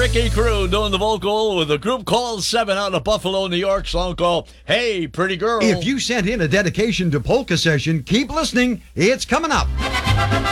Ricky Crew doing the vocal with a group called Seven out of Buffalo, New York. Song called Hey Pretty Girl. If you sent in a dedication to Polka Session, keep listening. It's coming up.